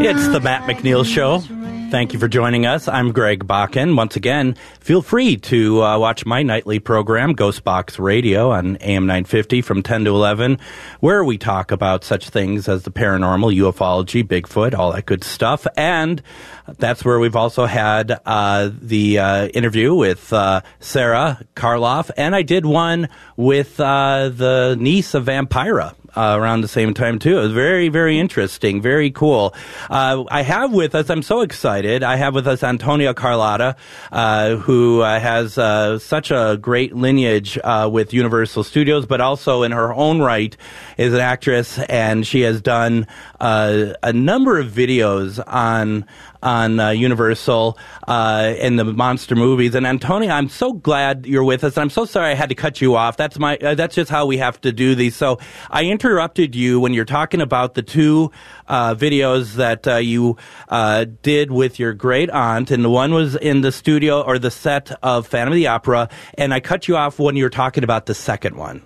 It's the Matt McNeil Show. Thank you for joining us. I'm Greg Bakken. Once again, feel free to watch my nightly program, Ghostbox Radio, on AM 950 from 10 to 11, where we talk about such things as the paranormal, ufology, Bigfoot, all that good stuff. And that's where we've also had the interview with Sarah Karloff, and I did one with the niece of Vampira. Around the same time, too. It was very, very interesting. Very cool. I have with us, I'm so excited, I have with us Antonia Carlotta, who has such a great lineage with Universal Studios, but also in her own right is an actress, and she has done a number of videos on Universal in the monster movies. And Antonia, I'm so glad you're with us. I'm so sorry I had to cut you off. That's just how we have to do these. So I interrupted you when you're talking about the two videos that you did with your great aunt, and the one was in the studio or the set of Phantom of the Opera, and I cut you off when you were talking about the second one.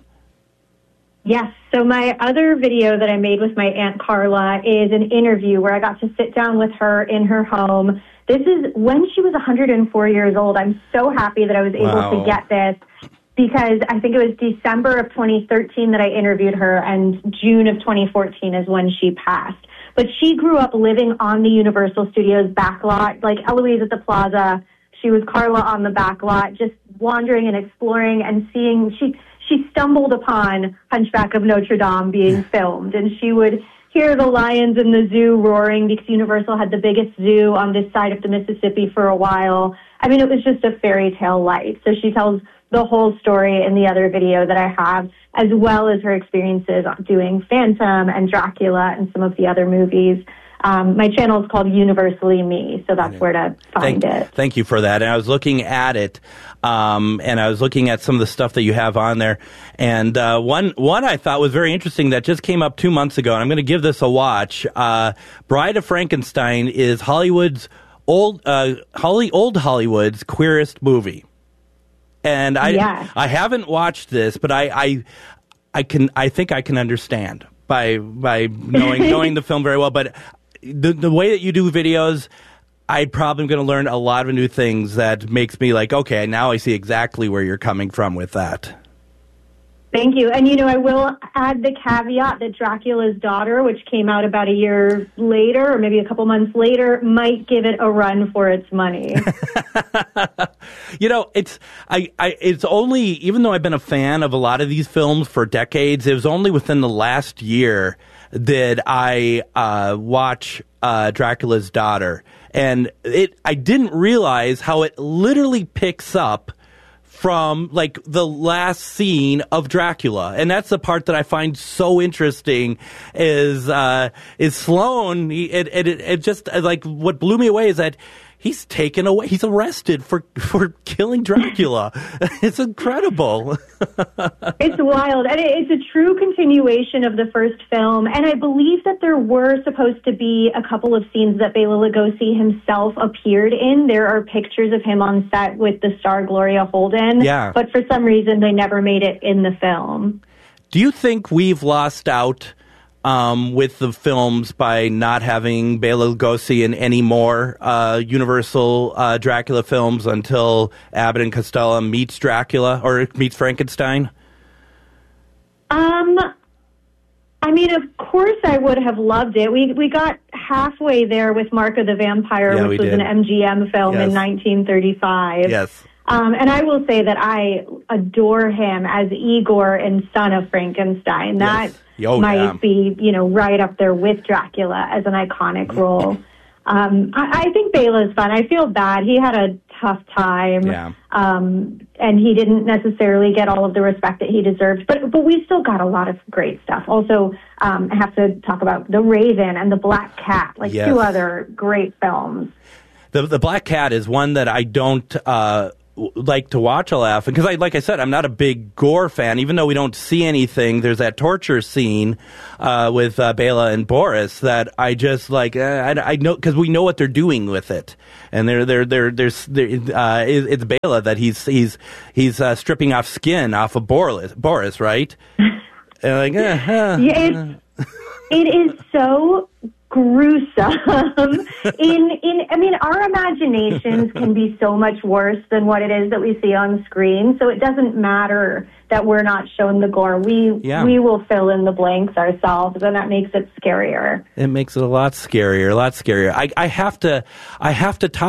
Yes. So my other video that I made with my Aunt Carla is an interview where I got to sit down with her in her home. This is when she was 104 years old. I'm so happy that I was able to get this because I think it was December of 2013 that I interviewed her, and June of 2014 is when she passed. But she grew up living on the Universal Studios back lot, like Eloise at the Plaza. She was Carla on the back lot, just wandering and exploring and seeing. She stumbled upon Hunchback of Notre Dame being filmed, and she would hear the lions in the zoo roaring because Universal had the biggest zoo on this side of the Mississippi for a while. I mean, it was just a fairy tale life. So she tells the whole story in the other video that I have, as well as her experiences doing Phantom and Dracula and some of the other movies. My channel is called Universally Me, so that's where to find it. Thank you for that. And I was looking at it, and I was looking at some of the stuff that you have on there. And one I thought was very interesting that just came up 2 months ago, and I'm going to give this a watch. Bride of Frankenstein is Hollywood's Hollywood's queerest movie. And I haven't watched this, but I think I can understand by knowing the film very well. But the way that you do videos, I'm probably going to learn a lot of new things that makes me like, okay, now I see exactly where you're coming from with that. Thank you. And, I will add the caveat that Dracula's Daughter, which came out about a year later or maybe a couple months later, might give it a run for its money. It's only, even though I've been a fan of a lot of these films for decades, it was only within the last year that I watch Dracula's Daughter. And I didn't realize how it literally picks up from like the last scene of Dracula, and that's the part that I find so interesting. Is Sloane? It just like what blew me away is that he's taken away. He's arrested for killing Dracula. It's incredible. It's wild. And it's a true continuation of the first film. And I believe that there were supposed to be a couple of scenes that Bela Lugosi himself appeared in. There are pictures of him on set with the star Gloria Holden. Yeah. But for some reason, they never made it in the film. Do you think we've lost out with the films by not having Bela Lugosi in any more Universal Dracula films until Abbott and Costello meets Dracula or meets Frankenstein? I mean, of course I would have loved it. We got halfway there with Mark of the Vampire, which was an MGM film in 1935. Yes. And I will say that I adore him as Igor in Son of Frankenstein. That might be, right up there with Dracula as an iconic role. I think Bela's fun. I feel bad. He had a tough time. Yeah. And he didn't necessarily get all of the respect that he deserved. But we still got a lot of great stuff. Also, I have to talk about The Raven and The Black Cat, two other great films. The Black Cat is one that I don't like to watch a lot because, like I said, I'm not a big gore fan. Even though we don't see anything, there's that torture scene with Bela and Boris that I just like. I know because we know what they're doing with it, and it's Bela that he's stripping off skin off of Boris, right? It is so gruesome. I mean, our imaginations can be so much worse than what it is that we see on screen. So it doesn't matter that we're not shown the gore. We will fill in the blanks ourselves, and that makes it scarier. It makes it a lot scarier, I have to talk